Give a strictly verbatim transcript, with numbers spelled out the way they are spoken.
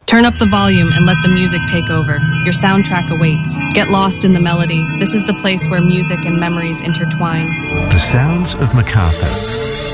Turn up the volume and let the music take over. Your soundtrack awaits. Get lost in the melody. This is the place where music and memories intertwine. The sounds of Macarthur.